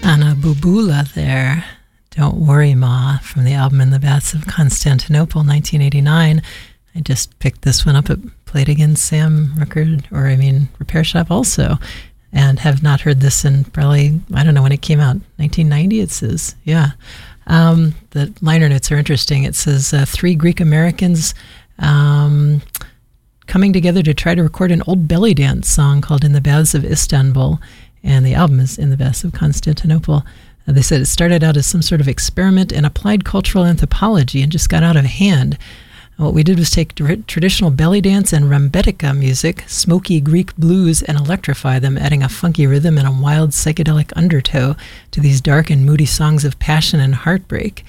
Anna Bubula there. Don't Worry Ma from the album In the Baths of Constantinople, 1989. I just picked this one up at Play It Again Sam Repair Shop also, and have not heard this in probably, I don't know when it came out, 1990 it says, yeah. The liner notes are interesting. It says, 3 Greek Americans coming together to try to record an old belly dance song called In the Baths of Istanbul, and the album is In the Baths of Constantinople. They said it started out as some sort of experiment in applied cultural anthropology and just got out of hand. What we did was take traditional belly dance and rembetika music, smoky Greek blues, and electrify them, adding a funky rhythm and a wild psychedelic undertow to these dark and moody songs of passion and heartbreak.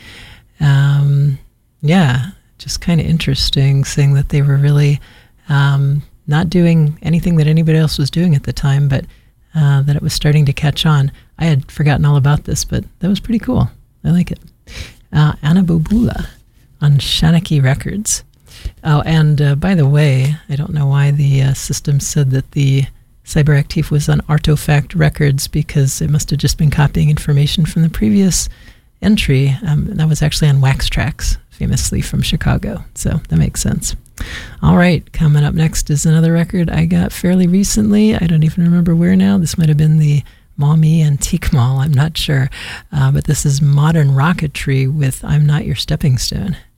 Just kind of interesting, seeing that they were really not doing anything that anybody else was doing at the time, but that it was starting to catch on. I had forgotten all about this, but that was pretty cool. I like it. Anna Bubula on Shanachie Records. Oh, and by the way, I don't know why the system said that the Cyberactive was on Artifact Records, because it must have just been copying information from the previous entry. That was actually on Wax Trax, famously from Chicago, so that makes sense. All right, coming up next is another record I got fairly recently. I don't even remember where now. This might have been the Mommy Antique Mall, I'm not sure. But this is Modern Rocketry with I'm Not Your Stepping Stone.